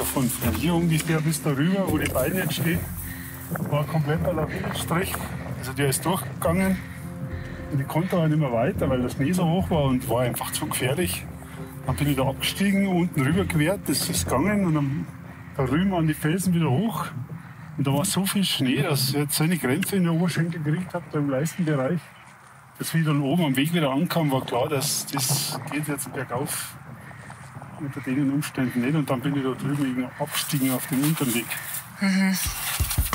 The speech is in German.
von hier ungefähr bis darüber, wo die Beine jetzt stehen, war ein kompletter Lawinenstrich. Also der ist durchgegangen und ich konnte auch nicht mehr weiter, weil der Schnee so hoch war und war einfach zu gefährlich. Dann bin ich da abgestiegen, unten rüber quert, das ist gegangen und dann da rüben an die Felsen wieder hoch. Und da war so viel Schnee, dass ich jetzt eine Grenze in den Oberschenkel gekriegt habe, da im Leistenbereich. Als wir dann oben am Weg wieder ankamen, war klar, dass das geht jetzt bergauf unter den Umständen nicht. Und dann bin ich da drüben abgestiegen auf den unteren Weg.